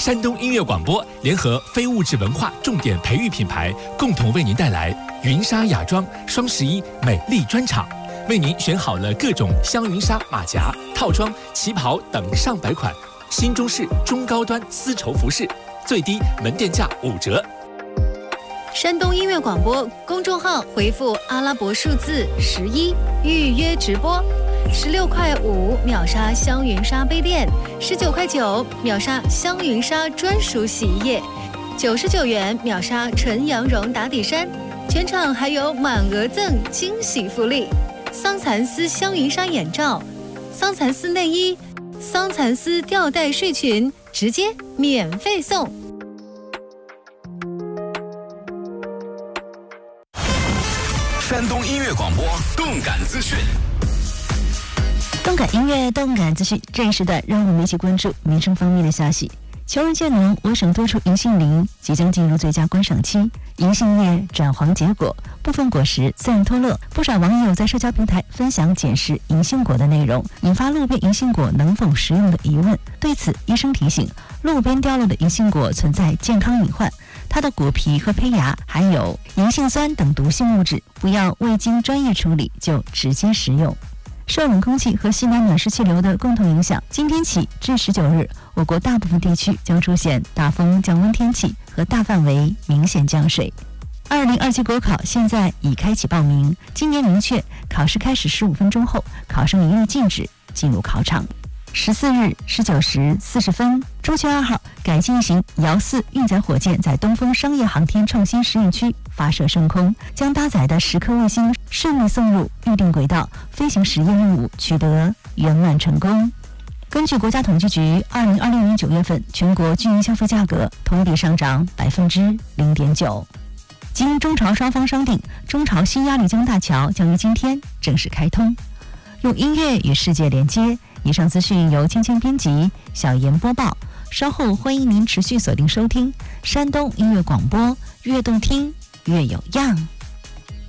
山东音乐广播联合非物质文化重点培育品牌，共同为您带来云纱雅装双11美丽专场，为您选好了各种香云纱马甲、套装、旗袍等上百款新中式中高端丝绸服饰，最低门店价5折。 山东音乐广播公众号回复阿拉伯数字11预约直播，16.5块秒杀香云纱杯垫，19.9块秒杀香云纱专属洗衣液，99元秒杀纯羊绒打底衫，全场还有满额赠惊喜福利：桑蚕丝香云纱眼罩、桑蚕丝内衣、桑蚕丝吊带睡裙，直接免费送。 山东音乐广播动感资讯， 动感音乐、动感资讯，这一时段让我们一起关注民生方面的消息。求人节能，我省多处银杏林即将进入最佳观赏期，银杏叶转黄结果，部分果实自然脱落。不少网友在社交平台分享检视银杏果的内容，引发路边银杏果能否食用的疑问。对此，医生提醒，路边掉落的银杏果存在健康隐患，它的果皮和胚芽含有银杏酸等毒性物质，不要未经专业处理就直接食用。受冷空气和西南暖湿气流的共同影响，今天起至19日，我国大部分地区将出现大风降温天气和大范围明显降水。2027国考现在已开启报名，今年明确考试开始15分钟后，考生一律禁止进入考场。14日19时40分，中学2号改进型遥4运载火箭在东风商业航天创新实验区发射升空，将搭载的10颗卫星顺利送入预定轨道，飞行实验任务取得圆满成功。根据国家统计局2026年9月份全国居民消费价格同比上涨0.9%。经中朝双方商定，中朝新鸭绿江大桥将于今天正式开通。用音乐与世界连接。以上资讯由芊芊编辑，小妍播报。稍后欢迎您持续锁定收听山东音乐广播，越动听越有样。